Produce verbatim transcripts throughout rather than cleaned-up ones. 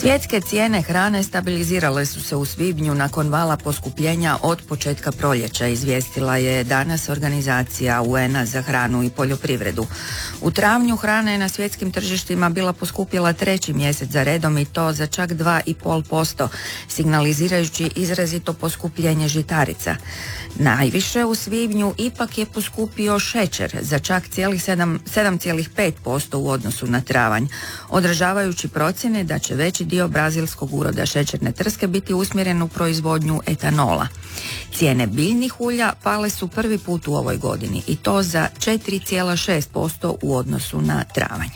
Svjetske cijene hrane stabilizirale su se u svibnju nakon vala poskupljenja od početka proljeća, izvijestila je danas organizacija U N-a za hranu i poljoprivredu. U travnju hrana je na svjetskim tržištima bila poskupjela treći mjesec za redom i to za čak dva i pol posto, signalizirajući izrazito poskupljenje žitarica. Najviše u svibnju ipak je poskupio šećer za čak sedam zarez pet posto u odnosu na travanj, odražavajući procjene da će veći dio brazilskog uroda šećerne trske biti usmjeren u proizvodnju etanola. Cijene biljnih ulja pale su prvi put u ovoj godini i to za četiri zarez šest posto u odnosu na travanj.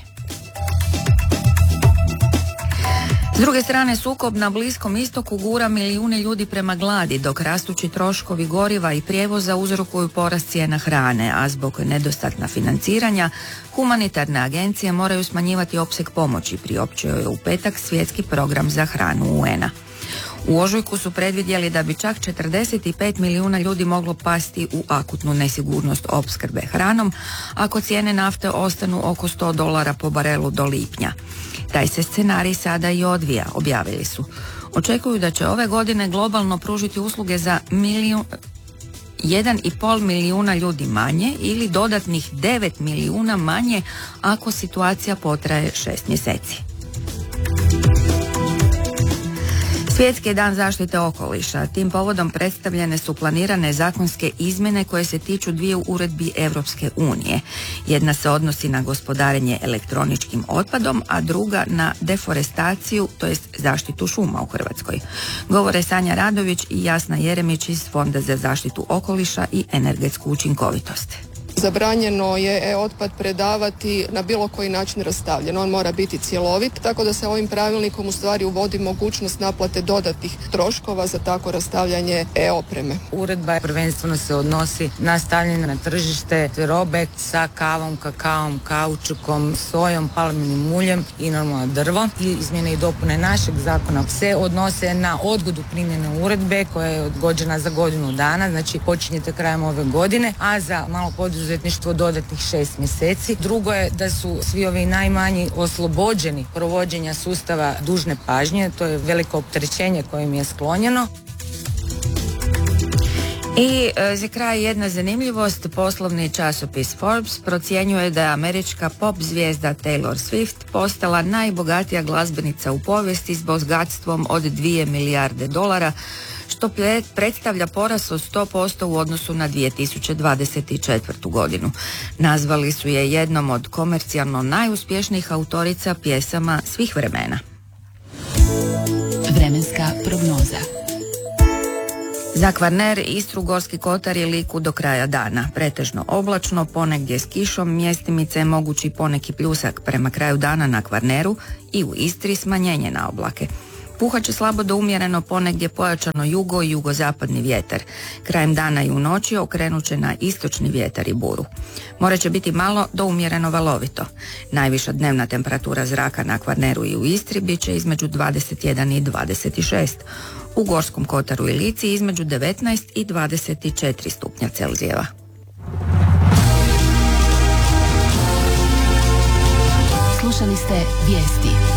S druge strane, sukob na Bliskom istoku gura milijune ljudi prema gladi, dok rastući troškovi goriva i prijevoza uzrokuju porast cijena hrane, a zbog nedostatna financiranja humanitarne agencije moraju smanjivati opseg pomoći, priopćio je u petak Svjetski program za hranu U N-a. U ožujku su predvidjeli da bi čak četrdeset pet milijuna ljudi moglo pasti u akutnu nesigurnost opskrbe hranom ako cijene nafte ostanu oko sto dolara po barelu do lipnja. Taj se scenarij sada i odvija, objavili su. Očekuju da će ove godine globalno pružiti usluge za milijun, jedan i pol milijuna ljudi manje ili dodatnih devet milijuna manje ako situacija potraje šest mjeseci. Svjetski dan zaštite okoliša. Tim povodom predstavljene su planirane zakonske izmjene koje se tiču dviju uredbi Europske unije. Jedna se odnosi na gospodarenje elektroničkim otpadom, a druga na deforestaciju, to jest zaštitu šuma u Hrvatskoj. Govore Sanja Radović i Jasna Jeremić iz Fonda za zaštitu okoliša i energetsku učinkovitost. Zabranjeno je otpad predavati na bilo koji način rastavljen. On mora biti cjelovit, tako da se ovim pravilnikom u stvari uvodi mogućnost naplate dodatnih troškova za tako rastavljanje e-opreme. Uredba prvenstveno se odnosi na stavljanje na tržište robe sa kavom, kakaom, kaučukom, sojom, palminim uljem i normalno drvo. I izmjene i dopune našeg zakona se odnose na odgodu primjene uredbe koja je odgođena za godinu dana, znači počinjete krajem ove godine, a za malo poduzetništvo dodatnih šest mjeseci. Drugo je da su svi ovi najmanji oslobođeni provođenja sustava dužne pažnje, to je veliko opterećenje kojim je sklonjeno. I za kraj jedna zanimljivost, poslovni časopis Forbes procjenjuje da je američka pop zvijezda Taylor Swift postala najbogatija glazbenica u povijesti s bogatstvom od dvije milijarde dolara, što predstavlja porast od sto posto u odnosu na dvije tisuće dvadeset četvrtu. godinu. Nazvali su je jednom od komercijalno najuspješnijih autorica pjesama svih vremena. Vremenska prognoza. Za Kvarner, Istru, Gorski kotar i Liku do kraja dana. Pretežno oblačno, ponegdje s kišom, mjestimice je mogući poneki pljusak. Prema kraju dana na Kvarneru i u Istri smanjenje na oblake. Puhat će slabo do umjereno, ponegdje pojačano jugo i jugozapadni vjetar. Krajem dana i u noći okrenut će na istočni vjetar i buru. More će biti malo do umjereno valovito. Najviša dnevna temperatura zraka na Kvarneru i u Istri bit će između dvadeset jedan i dvadeset šest. U Gorskom kotaru i Lici između devetnaest i dvadeset četiri stupnja Celzijeva. Slušali ste vijesti.